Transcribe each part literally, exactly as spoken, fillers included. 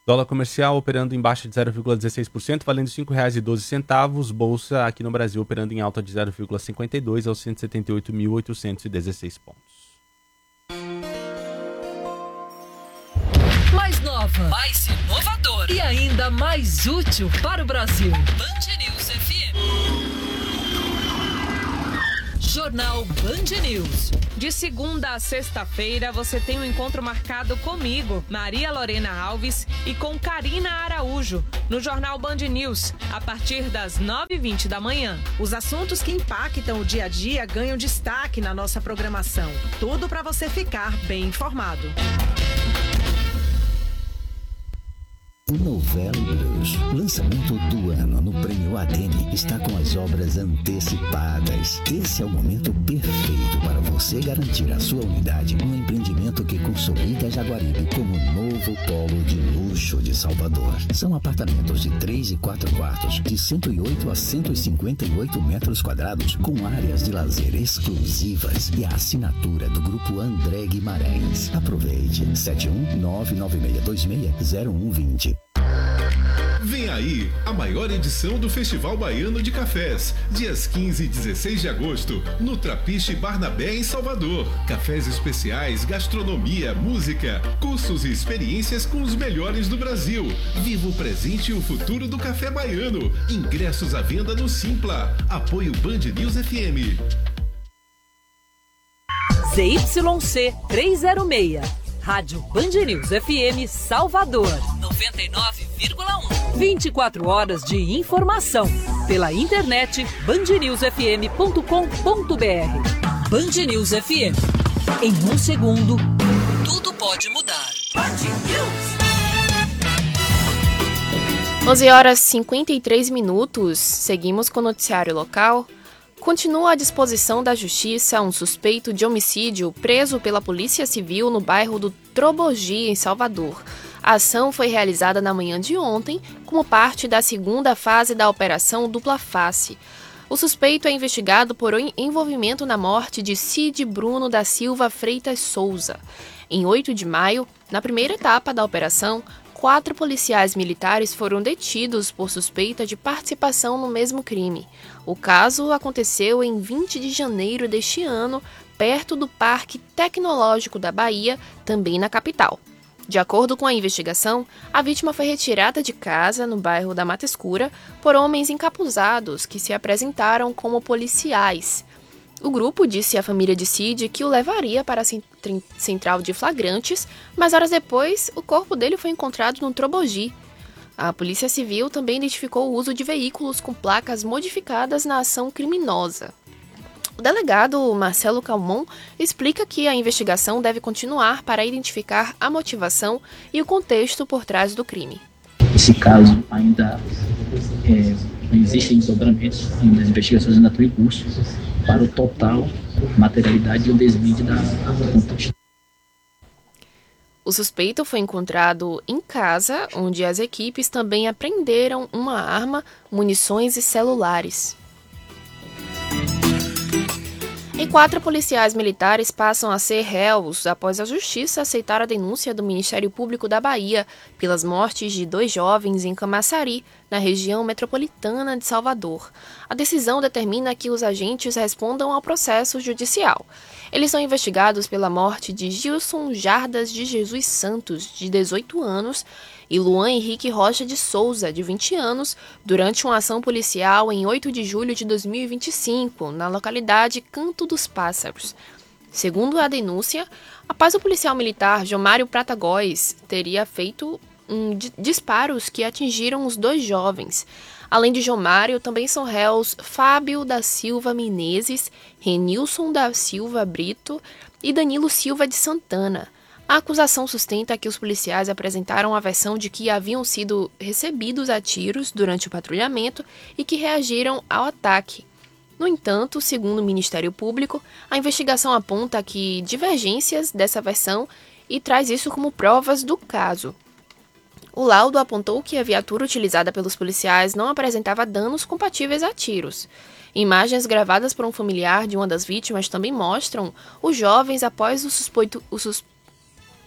Dólar comercial operando em baixa de zero vírgula dezesseis por cento, valendo cinco reais e doze centavos. Bolsa aqui no Brasil operando em alta de zero vírgula cinquenta e dois aos cento e setenta e oito mil oitocentos e dezesseis pontos. Mais nova, mais inovadora e ainda mais útil para o Brasil. Band News F M. Jornal Band News. De segunda a sexta-feira, você tem um encontro marcado comigo, Maria Lorena Alves, e com Karina Araújo, no Jornal Band News, a partir das nove e vinte da manhã. Os assuntos que impactam o dia a dia ganham destaque na nossa programação. Tudo para você ficar bem informado. Novela Blues, lançamento do ano no Prêmio A D N, está com as obras antecipadas. Esse é o momento perfeito para você garantir a sua unidade no empreendimento que consolida Jaguaribe como novo polo de luxo de Salvador. São apartamentos de três e quatro quartos, de cento e oito a cento e cinquenta e oito metros quadrados, com áreas de lazer exclusivas e a assinatura do Grupo André Guimarães. Aproveite, sete um nove nove seis dois seis zero um dois zero. Vem aí a maior edição do Festival Baiano de Cafés, dias quinze e dezesseis de agosto, no Trapiche Barnabé, em Salvador. Cafés especiais, gastronomia, música, cursos e experiências com os melhores do Brasil. Viva o presente e o futuro do café baiano. Ingressos à venda no Simpla. Apoio Band News F M. Z Y C trezentos e seis. Rádio Band News F M Salvador. noventa e nove vírgula um. vinte e quatro horas de informação. Pela internet band news f m ponto com ponto b r. Band News F M. Em um segundo, tudo pode mudar. Band News. onze horas e cinquenta e três minutos. Seguimos com o noticiário local. Continua à disposição da Justiça um suspeito de homicídio preso pela Polícia Civil no bairro do Trobogi, em Salvador. A ação foi realizada na manhã de ontem, como parte da segunda fase da Operação Dupla Face. O suspeito é investigado por envolvimento na morte de Cid Bruno da Silva Freitas Souza. Em oito de maio, na primeira etapa da operação, quatro policiais militares foram detidos por suspeita de participação no mesmo crime. O caso aconteceu em vinte de janeiro deste ano, perto do Parque Tecnológico da Bahia, também na capital. De acordo com a investigação, a vítima foi retirada de casa, no bairro da Mata Escura, por homens encapuzados que se apresentaram como policiais. O grupo disse à família de Cid que o levaria para a central de flagrantes, mas horas depois o corpo dele foi encontrado no Trobogi. A Polícia Civil também identificou o uso de veículos com placas modificadas na ação criminosa. O delegado Marcelo Calmon explica que a investigação deve continuar para identificar a motivação e o contexto por trás do crime. Esse caso ainda é, não existem desdobramentos, ainda as investigações ainda estão em curso para o total materialidade e o desvio da contexto. O suspeito foi encontrado em casa, onde as equipes também apreenderam uma arma, munições e celulares. E quatro policiais militares passam a ser réus após a Justiça aceitar a denúncia do Ministério Público da Bahia pelas mortes de dois jovens em Camaçari, na região metropolitana de Salvador. A decisão determina que os agentes respondam ao processo judicial. Eles são investigados pela morte de Gilson Jardas de Jesus Santos, de dezoito anos, e Luan Henrique Rocha de Souza, de vinte anos, durante uma ação policial em oito de julho de dois mil e vinte e cinco, na localidade Canto dos Pássaros. Segundo a denúncia, após o policial militar Jomário Prata Góes teria feito um disparos que atingiram os dois jovens. Além de Jomário, também são réus Fábio da Silva Menezes, Renilson da Silva Brito e Danilo Silva de Santana. A acusação sustenta que os policiais apresentaram a versão de que haviam sido recebidos a tiros durante o patrulhamento e que reagiram ao ataque. No entanto, segundo o Ministério Público, a investigação aponta que divergências dessa versão e traz isso como provas do caso. O laudo apontou que a viatura utilizada pelos policiais não apresentava danos compatíveis a tiros. Imagens gravadas por um familiar de uma das vítimas também mostram os jovens após o suspeito, o sus...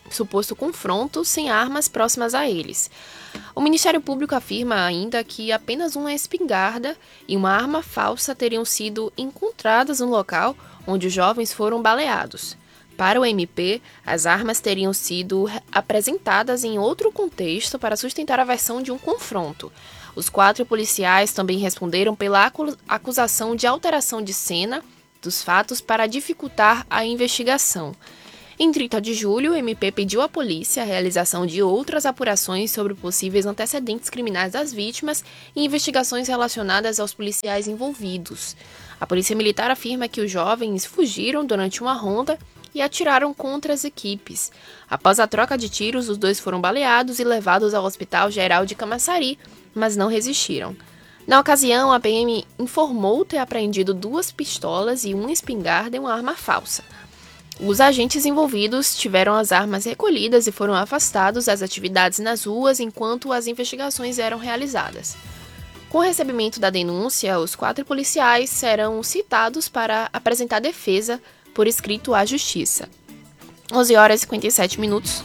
suposto confronto sem armas próximas a eles. O Ministério Público afirma ainda que apenas uma espingarda e uma arma falsa teriam sido encontradas no local onde os jovens foram baleados. Para o M P, as armas teriam sido apresentadas em outro contexto para sustentar a versão de um confronto. Os quatro policiais também responderam pela acusação de alteração de cena dos fatos para dificultar a investigação. Em trinta de julho, o M P pediu à polícia a realização de outras apurações sobre possíveis antecedentes criminais das vítimas e investigações relacionadas aos policiais envolvidos. A Polícia Militar afirma que os jovens fugiram durante uma ronda e atiraram contra as equipes. Após a troca de tiros, os dois foram baleados e levados ao Hospital Geral de Camaçari, mas não resistiram. Na ocasião, a P M informou ter apreendido duas pistolas e uma espingarda e uma arma falsa. Os agentes envolvidos tiveram as armas recolhidas e foram afastados das atividades nas ruas enquanto as investigações eram realizadas. Com o recebimento da denúncia, os quatro policiais serão citados para apresentar defesa por escrito à Justiça. onze horas e cinquenta e sete minutos.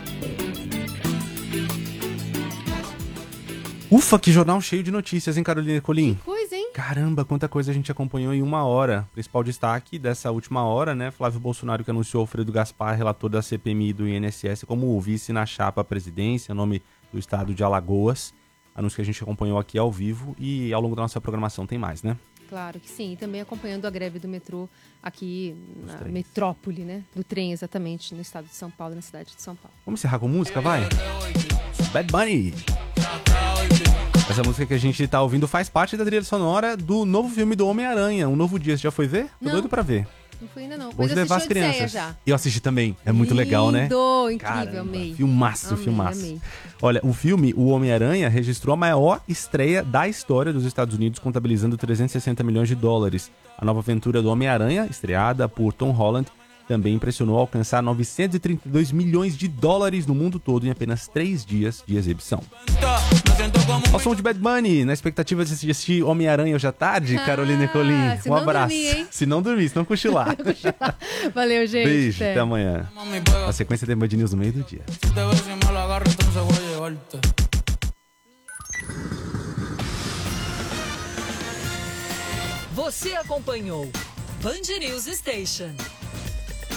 Ufa, que jornal cheio de notícias, hein, Carolina Ercolim? Que coisa, hein? Caramba, quanta coisa a gente acompanhou em uma hora. Principal destaque dessa última hora, né? Flávio Bolsonaro, que anunciou Alfredo Gaspar, relator da C P M I e do I N S S, como vice na chapa à presidência, em nome do estado de Alagoas. Anúncio que a gente acompanhou aqui ao vivo e ao longo da nossa programação tem mais, né? Claro que sim, e também acompanhando a greve do metrô aqui na metrópole, né? Do trem, exatamente, no estado de São Paulo, na cidade de São Paulo. Vamos encerrar com música, vai? Bad Bunny! Essa música que a gente tá ouvindo faz parte da trilha sonora do novo filme do Homem-Aranha, Um Novo Dia. Você já foi ver? Tô Não. doido pra ver. Não fui ainda não. Vou levar as crianças. Já. Eu assisti também. É muito Lindo, legal, né? Incrível, Caramba, amei. Filmaço, amei, filmaço. Amei. Olha, o filme O Homem-Aranha registrou a maior estreia da história dos Estados Unidos, contabilizando trezentos e sessenta milhões de dólares. A nova aventura do Homem-Aranha, estreada por Tom Holland, também impressionou alcançar novecentos e trinta e dois milhões de dólares no mundo todo em apenas três dias de exibição. Ao som de Bad Bunny, na expectativa de assistir Homem-Aranha hoje à tarde, ah, Carolina Ercolim, um abraço. Dormir, se não dormir, se não cochilar. Valeu, gente. Beijo, até, até amanhã. A sequência tem Band News no meio do dia. Você acompanhou Band News Station.